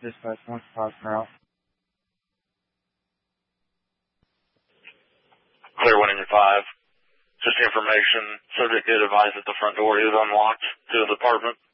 Dispatch 1 now. Clear 1 in your 5. Just information. Subject did advise that the front door is unlocked to the apartment.